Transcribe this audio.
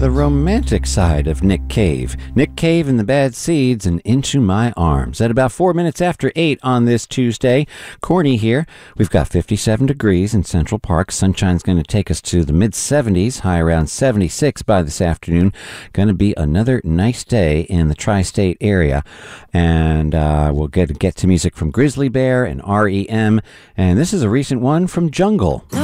the romantic side of Nick Cave. Nick Cave and the Bad Seeds and Into My Arms. At about 4 minutes after 8 on this Tuesday, Corny here. We've got 57 degrees in Central Park. Sunshine's going to take us to the mid-70s, high around 76 by this afternoon. Going to be another nice day in the tri-state area. And we'll get to music from Grizzly Bear and REM. And this is a recent one from Jungle.